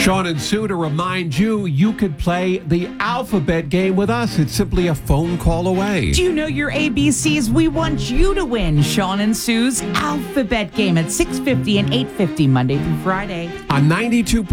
Sean and Sue, to remind you, you could play the alphabet game with us. It's simply a phone call away. Do you know your ABCs? We want you to win Sean and Sue's alphabet game at 6:50 and 8:50 Monday through Friday. On 92.